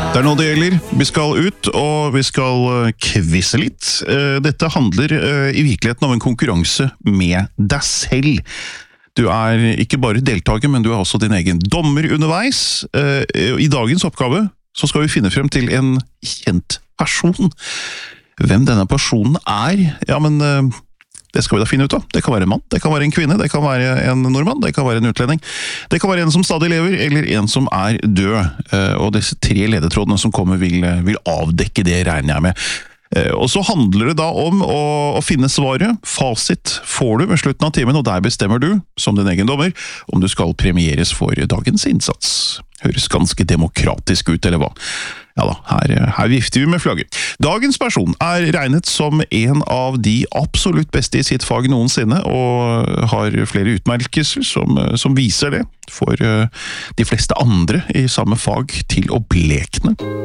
Det er nå det gjelder. Vi skal ut, og vi skal kvisse litt. Dette handler i virkeligheten om en konkurranse med deg selv. Du er ikke bare deltaker, men du er også din egen dommer underveis. I dagens oppgave så skal vi finne frem til en kjent person. Hvem denne personen er, ja, men det skal vi da finne ut av. Det kan være en mann, det kan være en kvinne, det kan være en nordmann, det kan være en utlending. Det kan være en som stadig lever, eller en som er død. Og disse 3 ledetrådene som kommer vil avdekke det, regner jeg med. Og så handler det da om å finne svaret. Fasit får du ved slutten av timen, og der bestemmer du, som din egen dommer, om du skal premieres for dagens innsats. Høres ganske demokratisk ut, eller hva? Ja da, her vifter vi med flagget. Dagens person er regnet som en av de absolutt beste i sitt fag noensinne, og har flere utmerkelser som viser det for de fleste andre i samme fag til å blekne.